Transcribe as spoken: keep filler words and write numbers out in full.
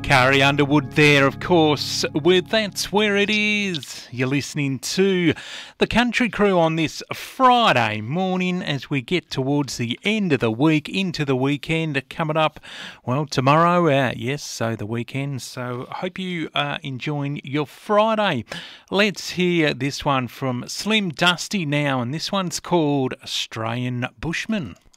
Carrie Underwood there, of course, with That's Where It Is. You're listening to the Country Crew on this Friday morning as we get towards the end of the week, into the weekend coming up, well, tomorrow, uh, yes, so the weekend. So I hope you are enjoying your Friday. Let's hear this one from Slim Dusty now, and this one's called Australian Bushman.